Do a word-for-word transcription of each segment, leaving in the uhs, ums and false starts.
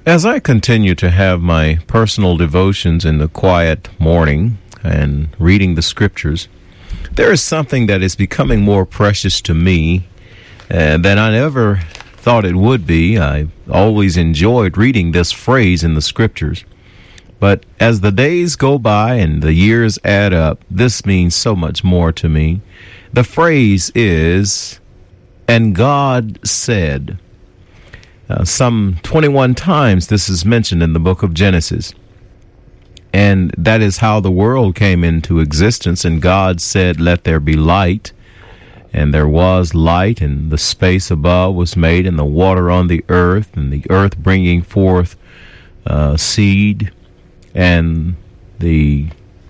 As I continue to have my personal devotions in the quiet morning and reading the scriptures, there is something that is becoming more precious to me uh, than I ever thought it would be. I always enjoyed reading this phrase in the scriptures. But as the days go by and the years add up, this means so much more to me. The phrase is, "And God said." Uh, some twenty-one times this is mentioned in the book of Genesis. And that is how the world came into existence. And God said, "Let there be light." And there was light, and the space above was made, and the water on the earth, and the earth bringing forth uh, seed, and the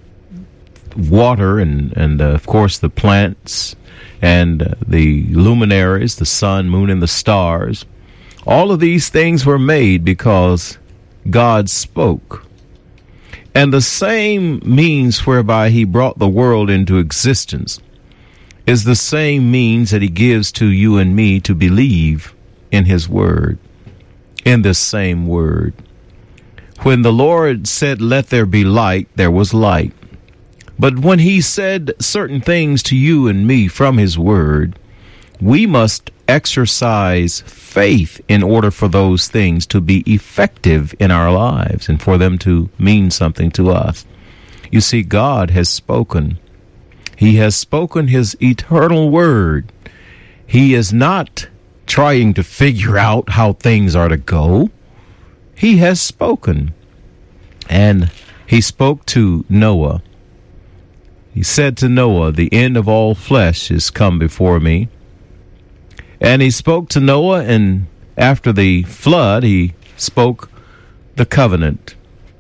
water, and, and uh, of course the plants, and uh, the luminaries, the sun, moon, and the stars. All of these things were made because God spoke. And the same means whereby he brought the world into existence is the same means that he gives to you and me to believe in his word, in this same word. When the Lord said, "Let there be light," there was light. But when he said certain things to you and me from his word, we must exercise faith in order for those things to be effective in our lives and for them to mean something to us. You see, God has spoken. He has spoken his eternal word. He is not trying to figure out how things are to go. He has spoken. And he spoke to Noah. He said to Noah, "The end of all flesh is come before me." And he spoke to Noah, and after the flood, he spoke the covenant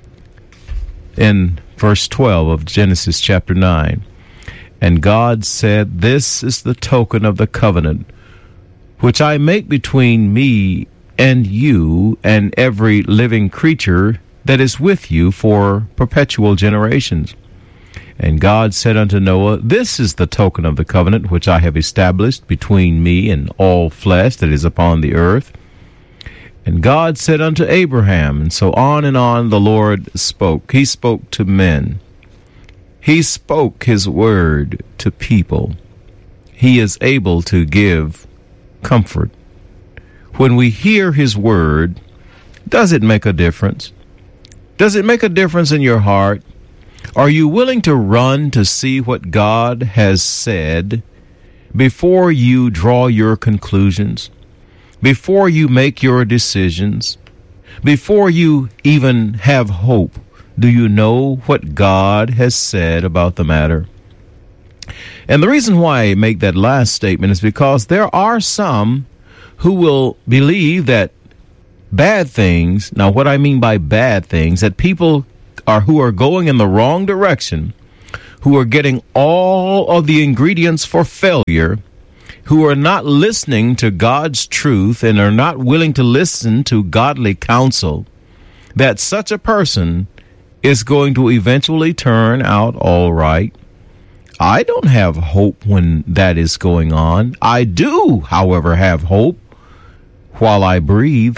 in verse twelve of Genesis chapter nine. "And God said, This is the token of the covenant, which I make between me and you and every living creature that is with you for perpetual generations. And God said unto Noah, This is the token of the covenant which I have established between me and all flesh that is upon the earth. And God said unto Abraham," and so on and on the Lord spoke. He spoke to men. He spoke his word to people. He is able to give comfort. When we hear his word, does it make a difference? Does it make a difference in your heart? Are you willing to run to see what God has said before you draw your conclusions, before you make your decisions, before you even have hope? Do you know what God has said about the matter? And the reason why I make that last statement is because there are some who will believe that bad things, now what I mean by bad things, that people are who are going in the wrong direction, who are getting all of the ingredients for failure, who are not listening to God's truth and are not willing to listen to godly counsel, that such a person is going to eventually turn out all right. I don't have hope when that is going on. I do, however, have hope while I breathe.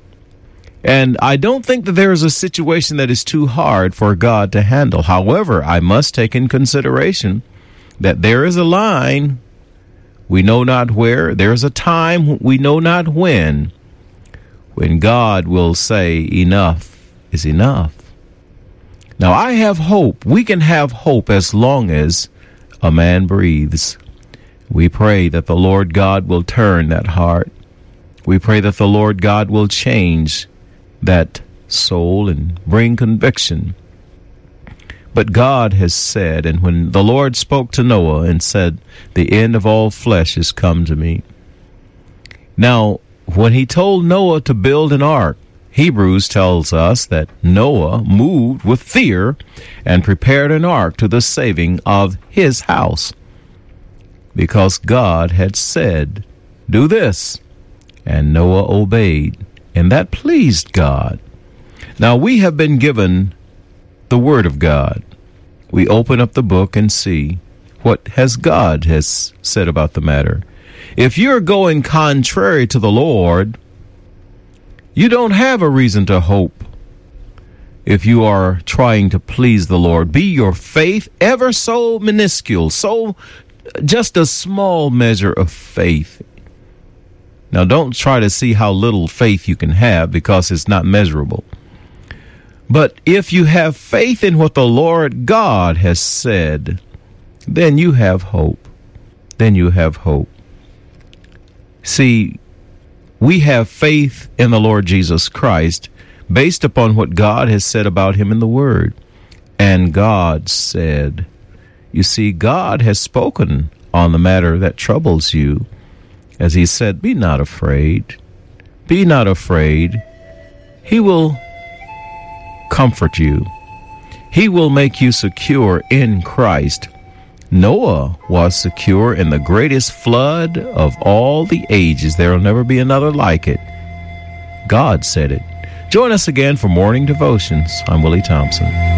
And I don't think that there is a situation that is too hard for God to handle. However, I must take in consideration that there is a line we know not where. There is a time we know not when, when God will say enough is enough. Now, I have hope. We can have hope as long as a man breathes. We pray that the Lord God will turn that heart. We pray that the Lord God will change that soul and bring conviction. But God has said, and when the Lord spoke to Noah and said, "The end of all flesh is come to me." Now, when he told Noah to build an ark, Hebrews tells us that Noah moved with fear and prepared an ark to the saving of his house, because God had said, "Do this." And Noah obeyed, and that pleased God. Now, we have been given the Word of God. We open up the book and see what has God has said about the matter. If you're going contrary to the Lord, You don't have a reason to hope if you are trying to please the Lord. Be your faith ever so minuscule, so just a small measure of faith. Now, don't try to see how little faith you can have, because it's not measurable. But if you have faith in what the Lord God has said, then you have hope. Then you have hope. See, we have faith in the Lord Jesus Christ based upon what God has said about him in the Word. And God said, you see, God has spoken on the matter that troubles you. As he said, be not afraid. Be not afraid. He will comfort you. He will make you secure in Christ. Noah was secure in the greatest flood of all the ages. There will never be another like it. God said it. Join us again for Morning Devotions. I'm Willie Thompson.